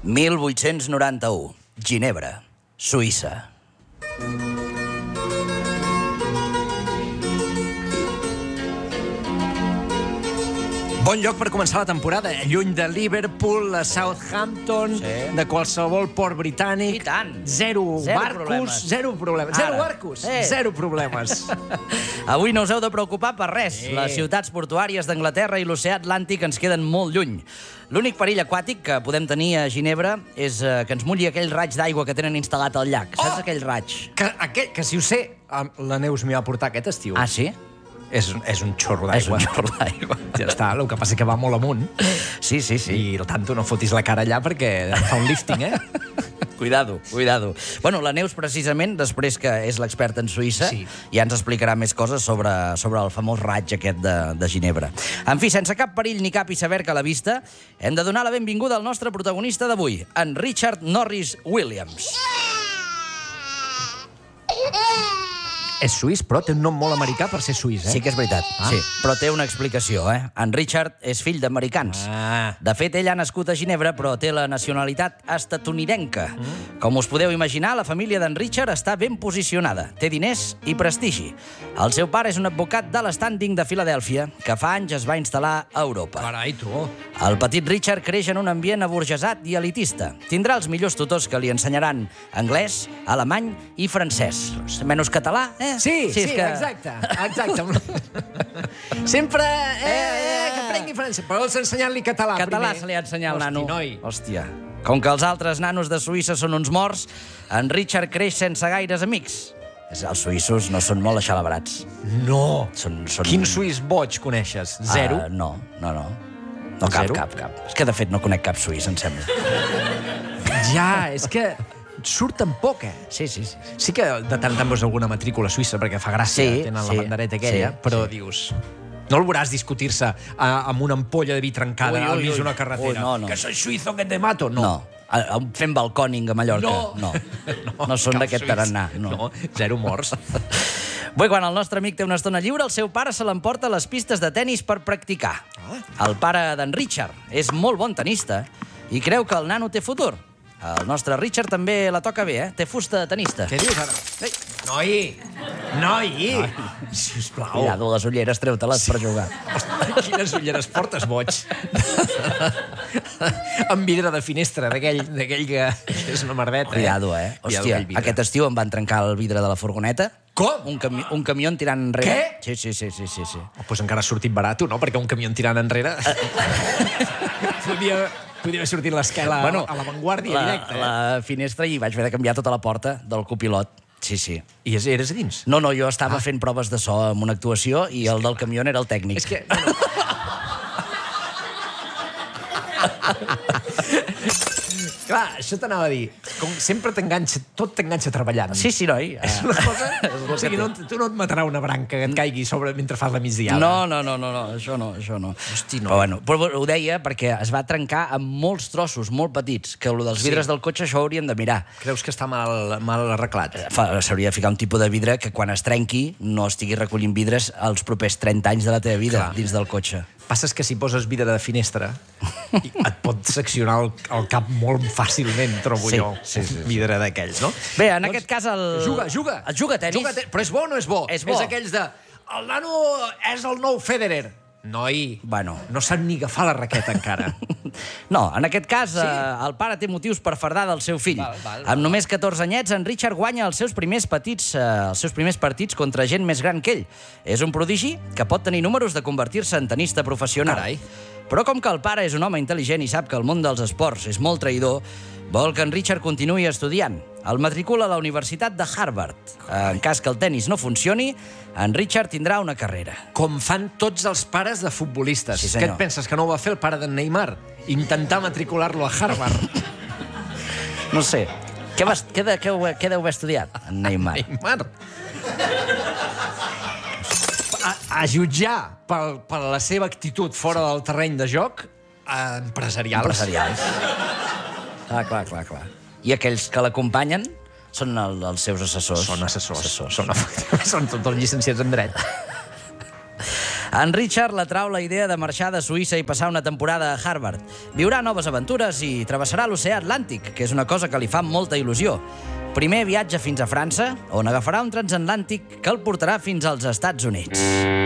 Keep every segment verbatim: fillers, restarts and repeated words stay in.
mil vuit-cents noranta-u, Ginebra, Suïssa. Bon lloc per començar la temporada, lluny de Liverpool, de Southampton, Sí. de qualsevol port britànic. I tant. Zero, Zero barcos, problemes. zero problemes. Ara. Zero barcos, Eh. zero problemes. Avui no us heu de preocupar per res. Sí. Les ciutats portuàries d'Anglaterra i l'oceà Atlàntic ens queden molt lluny. L'únic perill aquàtic que podem tenir a Ginebra és eh, que ens mulli aquell raig d'aigua que tenen instal·lat al llac. Saps Oh! aquell raig? Que, aquest, que si ho sé, la Neus m'hi va portar aquest estiu. Ah, sí? És, és un xorro És d'aigua. un xorro d'aigua. Ja està, el que passa és que va molt amunt. Sí, sí, sí. I tanto no fotis la cara allà perquè et fa un lifting, eh? Cuidado, cuidado. Bueno, la Neus, precisament, després que és l'experta en Suïssa, Sí. ja ens explicarà més coses sobre, sobre el famós raig aquest de, de Ginebra. En fi, sense cap perill ni cap iceberg a la vista, hem de donar la benvinguda al nostre protagonista d'avui, en Richard Norris Williams. És suís, però té un nom molt americà per ser suís, eh? Sí que és veritat, Ah. sí. Però té una explicació, eh? En Richard és fill d'americans. Ah. De fet, ell ha nascut a Ginebra, però té la nacionalitat estatunidenca. Mm. Com us podeu imaginar, la família d'en Richard està ben posicionada. Té diners i prestigi. El seu pare és un advocat de l'Standing de Filadèlfia, que fa anys es va instal·lar a Europa. Carai, tu. El petit Richard creix en un ambient aburgesat i elitista. Tindrà els millors tutors que li ensenyaran anglès, alemany i francès. Menys català, eh? Sí, sí, és que... exacte, exacte. Sempre, eh, eh, que aprengui francès, però els ensenyant-li català, Català primer. se li ha ensenyat al nano. Hosti, noi. Hòstia. Com que els altres nanos de Suïssa són uns morts, en Richard creix sense gaires amics. Els suïssos no són molt eixelebrats. No. Són, són... Quin suís boig coneixes? Zero? Uh, no, no, no. No, cap, Zero? cap, cap. És que, de fet, no conec cap suís, em sembla. Ja, és que surten poc, eh? Sí, sí, sí. Sí que de tant en tant veus alguna matrícula suïssa, perquè fa gràcia, Sí, tenen sí, la bandereta aquella, sí, però sí. dius... No el veuràs discutir-se a, amb una ampolla de vi trencada Ui, ui, al mig ui. d'una carretera. Ui, no, no. Que soy suïzo, que te mato. No. No. A- a- Fent balcòning a Mallorca. No. No, no, no són cap d'aquest suís. tarannà. No. No, zero morts. Bé, quan el nostre amic té una estona lliure, el seu pare se l'emporta a les pistes de tennis per practicar. El pare d'en Richard és molt bon tenista i creu que el nano té futur. El nostre Richard també la toca bé, eh? Té fusta de tenista. Què dius ara? Ei, noi! Noi! Sisplau. Cuidado, les ulleres, treu-te-les per jugar. Hosti, quines ulleres portes, boig. Amb vidre de finestra, d'aquell d'aquell que és una merdeta. Cuidado, eh? Cuidado, Hòstia, aquell vidre. aquest estiu em van trencar el vidre de la furgoneta. Com? Un, cami un camió tirant enrere. Què? Sí, sí, sí, sí, sí, sí. Oh, doncs encara ha sortit barat, no? Perquè un camió tirant enrere... podia, podia haver sortit l'esquela bueno, a l'avantguàrdia la, directa. Eh? La finestra i vaig haver de canviar tota la porta del copilot. Sí, sí. I és- eres a dins? No, no, jo estava ah. fent proves de so amb una actuació i el del camió era el tècnic. És que... Bueno... Clar, això t'anava a dir. Com sempre t'enganxa, tot t'enganxa treballant. Sí, sí, noi. És una cosa... o sigui, no, tu no et matarà una branca que et caigui sobre mentre fas la migdiada. No, no, no, no, no, això no, això no. Hosti, no. Però, bueno, però ho deia perquè es va trencar amb molts trossos, molt petits, que el dels vidres Sí. del cotxe això ho hauríem de mirar. Creus que està mal, mal arreglat? Fa- S'hauria de ficar un tipus de vidre que quan es trenqui no estiguis recollint vidres els propers trenta anys de la teva vida Clar. dins del cotxe. Passes que si poses vidre de finestra et pot seccionar el, el cap molt fàcilment, trobo Sí, jo. sí, sí, sí. Vidre d'aquells, no? Bé, en aquest cas el... Juga, juga. El juga a tenis. Juga a tenis. Però és bo o no és bo? És bo. És aquells de... El nano és el nou Federer. Noi, Bueno. no sap ni agafar la raqueta encara. No, en aquest cas sí. eh, el pare té motius per fardar del seu fill. Val, val, val. Amb només catorze anyets, en Richard guanya els seus primers petits, eh, els seus primers partits contra gent més gran que ell. És un prodigi que pot tenir números de convertir-se en tenista professional. Carai. Però com que el pare és un home intel·ligent i sap que el món dels esports és molt traïdor, vol que en Richard continuï estudiant. El matricula a la Universitat de Harvard. En cas que el tennis no funcioni, en Richard tindrà una carrera. Com fan tots els pares de futbolistes. Sí, Què senyor. et penses que no ho va fer el pare d'en Neymar? Intentar matricular-lo a Harvard. No sé, què, vas, què, de, què, heu- què deu haver estudiat, en Neymar? Neymar. A, a jutjar per, per la seva actitud fora del terreny de joc, eh, empresarials. Empresarials. Ah, clar, clar, clar. I aquells que l'acompanyen són el, els seus assessors. Són assessors. assessors. Són, són tots els llicenciats en dret. En Richard l'atrau la idea de marxar de Suïssa i passar una temporada a Harvard. Viurà noves aventures i travessarà l'oceà Atlàntic, que és una cosa que li fa molta il·lusió. Primer viatja fins a França, on agafarà un transatlàntic que el portarà fins als Estats Units.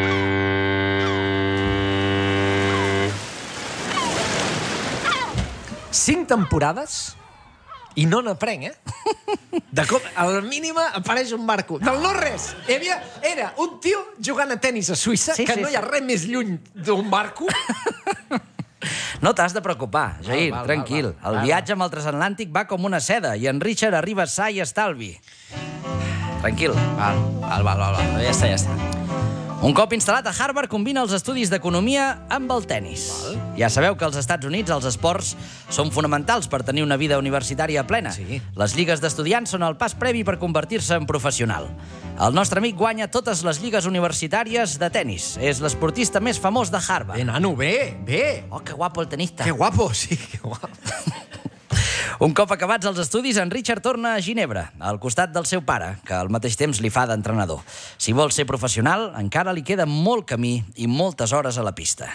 Cinc temporades i no n'aprenc, eh? De cop, a la mínima apareix un barco. Del no-res. Hi havia, era un tio jugant a tenis a Suïssa, sí, que sí, no hi ha res més lluny d'un barco. No t'has de preocupar, Jair, val, val, tranquil. val, val. El viatge amb el transatlàntic va com una seda i en Richard arriba sa i estalvi. Tranquil. Val, val, val, val, val. Ja està, ja està. Un cop instal·lat a Harvard, combina els estudis d'economia amb el tennis. Val. Ja sabeu que als Estats Units els esports són fonamentals per tenir una vida universitària plena. Sí. Les lligues d'estudiants són el pas previ per convertir-se en professional. El nostre amic guanya totes les lligues universitàries de tennis. És l'esportista més famós de Harvard. Bé, nano, bé, bé. Oh, que guapo el tenista. Que guapo, sí, que guapo. Un cop acabats els estudis, en Richard torna a Ginebra, al costat del seu pare, que al mateix temps li fa d'entrenador. Si vol ser professional, encara li queda molt camí i moltes hores a la pista.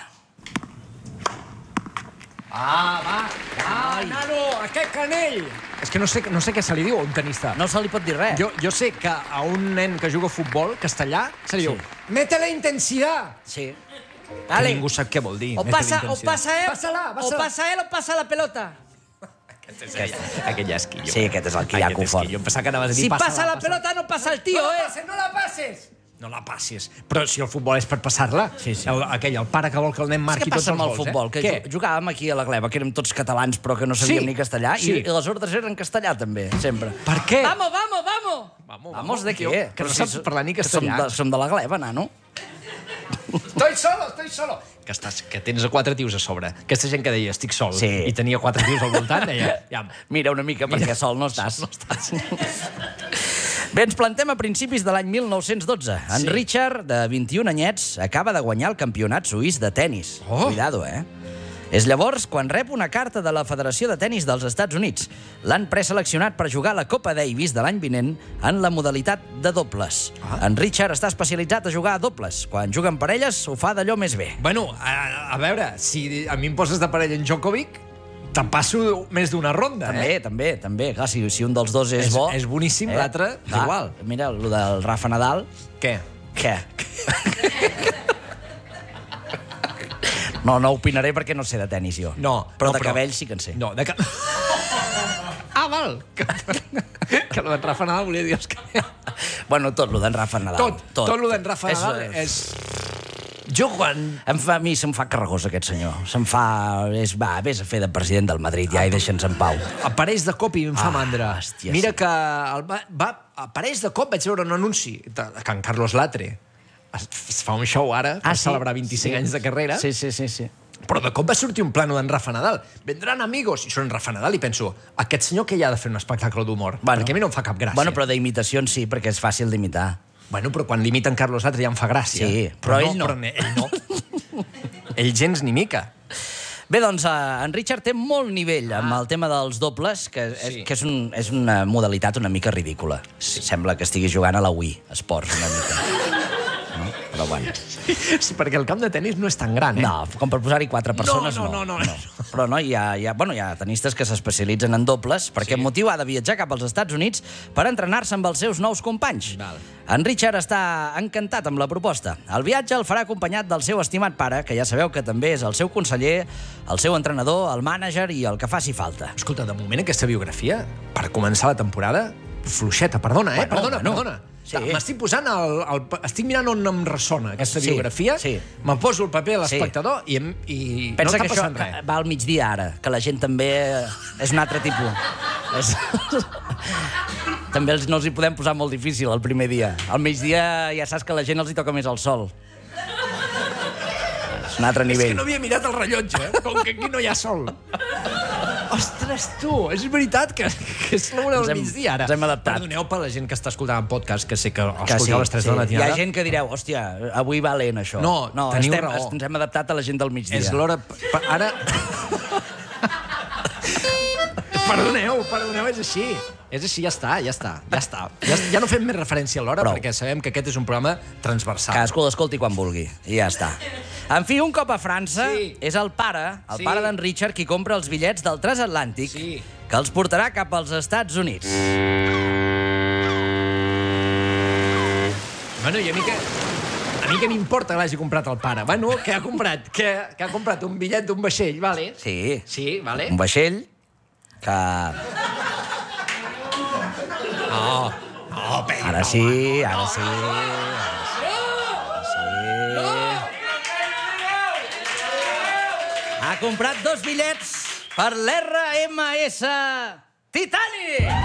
Ah, va, ah, nano, aquest canell! És que no sé, no sé què se li diu a un tenista. No se li pot dir res. Jo, jo sé que a un nen que juga a futbol castellà se li diu Sí. «Mete la intensidad». Sí. Que ningú sap què vol dir. O mete la passa, o intensidad. passa él, Passa-la, o passa-la. passa él o passa la pelota. Aquest, aquest ja és quillo. Sí, aquest és el quillaco Aquest és fort. quillo. Em pensava que anaves a dir Si passa-la, passa la pelota, no passa el tío, no la eh? passes, no la passes! No la passis. Però si el futbol és per passar-la, Sí, sí. el, aquell, el pare que vol que el nen marqui Què tots passa els amb el gols, futbol? eh? Que Què? ju- jugàvem aquí a la Gleva, que érem tots catalans però que no sabíem Sí, ni castellà, sí. i, i les ordres eren en castellà també, sempre. Per què? Vamos, vamos, vamos! Vamos, Vamos, de tio, què? que no Però saps si- parlar ni que castellà. Som de, som de la Gleva, nano. Estoy solo, estoy solo. Que, estàs, que tens quatre tios a sobre. Aquesta gent que deia estic sol Sí. i tenia quatre tios al voltant, deia... Ja, Mira una mica, Mira. perquè sol no estàs. No estàs. Bé, ens plantem a principis de l'any mil nou-cents dotze. En Sí. Richard, de vint-i-un anyets, acaba de guanyar el campionat suís de tennis. Oh. Cuidado, eh? És llavors quan rep una carta de la Federació de Tenis dels Estats Units. L'han preseleccionat per jugar a la Copa Davis de l'any vinent en la modalitat de dobles. Ah. En Richard està especialitzat a jugar a dobles. Quan juga en parelles, ho fa d'allò més bé. Bueno, a, a veure, si a mi em poses de parella en Djokovic, te'n passo més d'una ronda, També, eh? també, també. Clar, si, si un dels dos és, És- bo... és boníssim, l'altre és clar, igual. Mira, el del Rafa Nadal... Què? Què? No, no opinaré perquè no sé de tenis, jo. No. Però no, de cabells sí que en sé. No, de ca... Ah, val! Que, que el d'en Rafa Nadal volia dir... Que... Bueno, tot lo d'en Rafa Nadal. Tot, tot, tot el d'en Rafa És- Nadal és... Jo quan... Em fa, a mi se'm fa carregós, aquest senyor. Se'm fa... És, va, vés a fer de president del Madrid, ja, i deixa'ns en pau. Apareix de cop i em fa Ah, mandra. hòstia, Mira sí. que el va, va, apareix de cop, vaig veure un anunci de, que en Carlos Latre es, es fa un show ara per Ah, sí? celebrar vint-i-cinc Sí. anys de carrera. Sí, sí, sí, sí. Però de cop va sortir un plano d'en Rafa Nadal. Vendran amigos, i són en Rafa Nadal, i penso, aquest senyor que hi ha de fer un espectacle d'humor? Bueno. Perquè a mi no em fa cap gràcia. Bueno, però d'imitacions sí, perquè és fàcil d'imitar. Bueno, però quan l'imiten Carlos Latre ja em fa gràcia. Sí, però ell no. Però ell no. Ell gens ni mica. Bé, doncs, eh, en Richard té molt nivell amb el tema dels dobles, que, és, Sí. que és, un, és una modalitat una mica ridícula. Sí. Sembla que estigui jugant a la Wii Sports, una mica. No? Però bueno. Sí, perquè el camp de tennis no és tan gran, eh? No, com per posar-hi quatre persones, no, no, no, no. Però no, hi ha, hi ha, bueno, hi ha tenistes que s'especialitzen en dobles, per aquest motiu ha de viatjar cap als Estats Units per entrenar-se amb els seus nous companys. Val. En Richard està encantat amb la proposta. El viatge el farà acompanyat del seu estimat pare, que ja sabeu que també és el seu conseller, el seu entrenador, el mànager i el que faci falta. Escolta, de moment aquesta biografia, per començar la temporada, fluixeta, perdona, eh? Bueno, perdona, bueno. perdona. Sí. M'estic posant el, el... Estic mirant on em ressona aquesta Sí, biografia, sí. me poso el paper a l'espectador i, em, i Pensa no que està això passant res. va al migdia ara, que la gent també és un altre tipus. És... també els, no els hi podem posar molt difícil el primer dia. Al migdia ja saps que a la gent els hi toca més el sol. És un altre És nivell. que no havia mirat el rellotge, eh? Com que aquí no hi ha sol. Ostres, tu, és veritat que, que és l'una Ens del hem- migdia, ara. ens hem adaptat. Perdoneu per la gent que està escoltant el podcast, que sé que Que escolteu a les tres de la Hi matinada. ha gent que direu, hòstia, avui va lent això. No, no teniu estem, raó. ens hem adaptat a la gent del migdia. És l'hora... pa- Ara... perdoneu, perdoneu, és així. És així, ja està, ja està. Ja està. Ja, ja no fem més referència a l'hora, perquè sabem que aquest és un programa transversal. Cadascú l'escolti quan vulgui, i ja està. En fi, un cop a França, sí. és el pare, el sí. pare d'en Richard, qui compra els bitllets del transatlàntic sí. que els portarà cap als Estats Units. Bueno, i a mi que... A mi que m'importa que l'hagi comprat el pare. Bueno, que ha comprat, que, que ha comprat un bitllet d'un vaixell, vale? Sí. Sí, vale. Un vaixell que... No, no, Peyu. Ara sí, ara sí. Ara sí. Ha comprat dos bitllets per l'R M S Titanic!